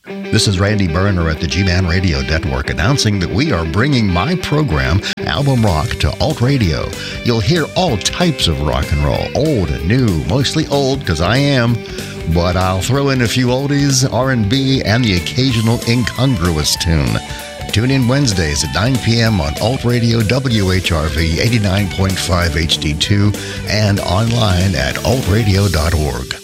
This is Randy Berner at the G-Man Radio Network announcing that we are bringing my program, Album Rock, to Alt Radio. You'll hear all types of rock and roll, old and new, mostly old because I am, but I'll throw in a few oldies, R&B, and the occasional incongruous tune. Tune in Wednesdays at 9 p.m. on Alt Radio WHRV 89.5 HD2 and online at altradio.org.